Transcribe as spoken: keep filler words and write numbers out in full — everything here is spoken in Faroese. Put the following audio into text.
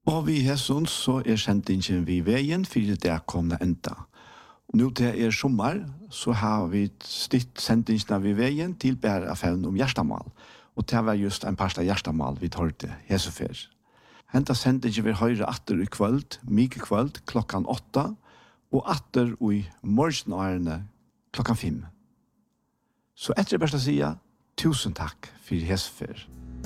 Og vi hesson så er sendingen vi veien for det komne enda. Nå til er sommer, så har vi stitt sendingen vi veien til bare affæren om hjertemål. Og det var just en parst av hjertemål vi tar til hesefer. Henta sendingen vi høyre atter i kvöld, mye kvöld, klokkan åtta, og atter i morgenårene klokkan fem. Så etter det beste å si, tusen takk for hesefer.